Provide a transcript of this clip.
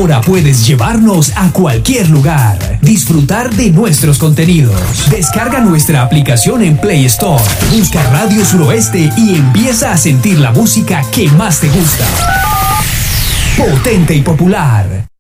Ahora puedes llevarnos a cualquier lugar, disfrutar de nuestros contenidos. Descarga nuestra aplicación en Play Store, busca Radio Suroeste y empieza a sentir la música que más te gusta. Potente y popular.